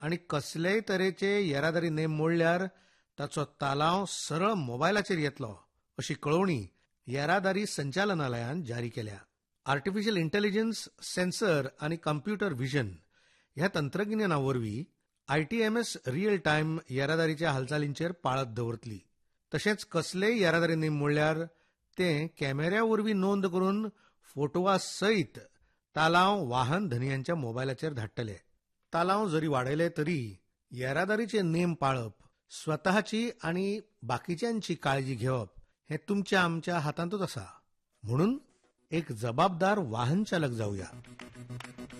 आणि कसलेय तरेचे येरादारी नेम मोडल्यार ताचो तालाव सरळ मोबायलाचेर येतलो अशी कळवणी येरादारी संचालनालयान जारी केल्या. आर्टिफिशियल इंटेलिजन्स, सेन्सर आणि कम्प्युटर व्हिजन ह्या तंत्रज्ञानावरवीं ITMS रियल टायम येरादारीच्या हालचालींचेर पाळत दवरतली. तशेंच कसलेय येरादारी नेम मोडल्यार ते कॅमेऱ्या वरवीं नोंद करून फोटोवा सयत तालाव वाहन धनियांच्या मोबायलाचेर धाडटले. तालाव जरी वाडयले तरी येरादारीचे नेम पाळप, स्वताची आणि बाकीच्यांची काळजी घेवप हे तुमच्या आमच्या हातांतूच आसा. म्हणून एक जबाबदार वाहन चालक जावया.